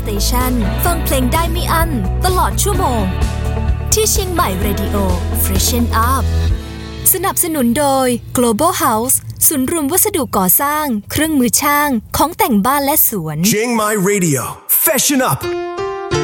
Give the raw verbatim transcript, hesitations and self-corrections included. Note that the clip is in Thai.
สเตชันฟังเพลงได้ไม่อั้นตลอดชั่วโมงที่เชียงใหม่ Radio Freshen Up สนับสนุนโดย Global House ศูนย์รวมวัสดุก่อสร้างเครื่องมือช่างของแต่งบ้านและสวนเชียงใหม่ Radio Freshen Up